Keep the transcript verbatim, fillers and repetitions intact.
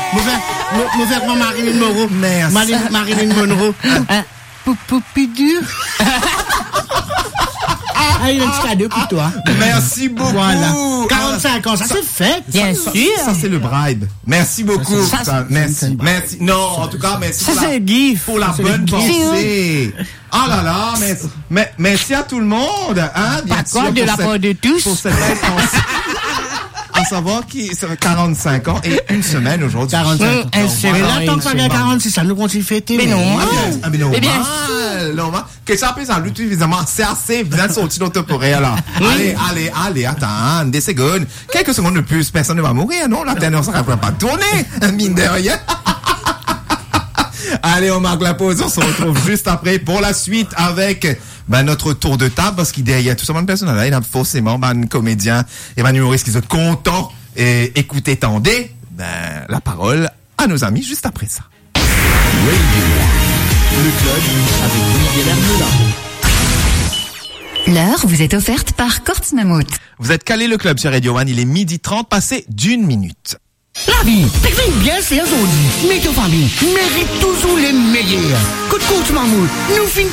Mauvais moi Marilyn Monroe. Merci. Marilyn Monroe. Poupidure. Ah, il y a un petit cadeau pour toi. Merci beaucoup. Voilà. quarante-cinq ans, ça, ça c'est fait. Bien ça, sûr. Ça, ça, c'est le bribe. Merci beaucoup. Ça, ça, ça, merci. Merci. Non, en tout cas, merci ça, pour, c'est la, gif. pour la Ça, bonne c'est pensée. Ah là là, merci, mais, merci à tout le monde. Hein, bien Pas sûr, quoi de pour la cette- part de tous. Pour cette belle pensée. À savoir qu'il ça fait quarante-cinq ans et une semaine aujourd'hui. quarante-cinq ans. Un seul Mais an là, et tant une que ça vient semaine. quarante-six, ça nous continue de fêter. Mais non, Ah, bien, ah, mais normal, Mais bien normal. Que ça peut ça lutte évidemment, c'est assez bien sorti dans pour là. Allez, allez, allez, attends, des secondes. Quelques secondes de plus, personne ne va mourir, non? La Terre ne sera pas tourner, mine de rien. Allez, on marque la pause, on se retrouve juste après pour la suite avec ben, notre tour de table, parce qu'il y a tout ça de personnes là, il y a forcément ben, un comédien et un humoriste qui sont contents et écoutez, tendez, ben, la parole à nos amis juste après ça. Le club avec Miguel Hermelin. L'heure vous est offerte par Kortz Mammouth. Vous êtes calé le club sur Radio One, il est midi trente, passé d'une minute. La vie, t'expliques bien, c'est aujourd'hui. Mais ta famille mérite toujours les meilleurs. Coup de coach, Mamoud, nous finissons